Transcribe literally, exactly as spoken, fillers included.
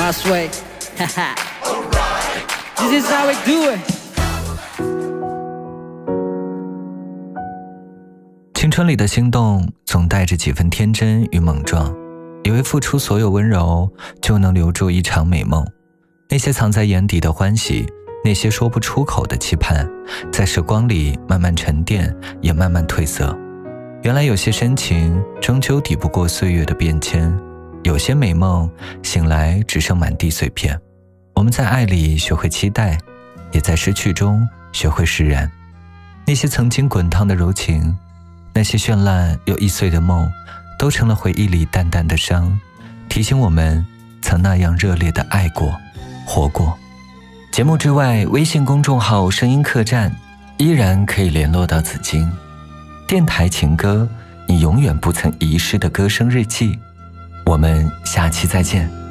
last way. This is how we do it. 青春里的心动总带着几分天真与莽撞，以为付出所有温柔就能留住一场美梦。那些藏在眼底的欢喜，那些说不出口的期盼，在时光里慢慢沉淀，也慢慢褪色。原来有些深情终究抵不过岁月的变迁，有些美梦醒来只剩满地碎片。我们在爱里学会期待，也在失去中学会释然。那些曾经滚烫的柔情，那些绚烂又易碎的梦，都成了回忆里淡淡的伤，提醒我们曾那样热烈的爱过活过。节目之外，微信公众号声音客栈依然可以联络到紫金。电台情歌，你永远不曾遗失的歌声日记。我们下期再见。